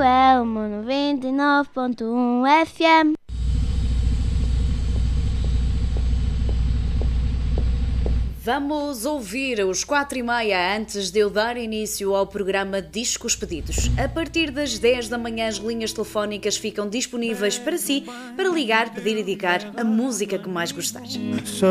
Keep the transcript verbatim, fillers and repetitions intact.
é uma noventa e nove ponto um F M. Vamos ouvir os quatro e meia antes de eu dar início ao programa Discos Pedidos. A partir das dez da manhã as linhas telefónicas ficam disponíveis para si, para ligar, pedir e dedicar a música que mais gostar.